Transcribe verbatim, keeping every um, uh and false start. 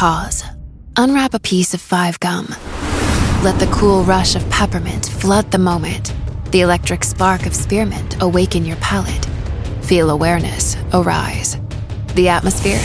Pause. Unwrap a piece of five gum. Let the cool rush of peppermint flood the moment. The electric spark of spearmint awaken your palate. Feel awareness arise. The atmosphere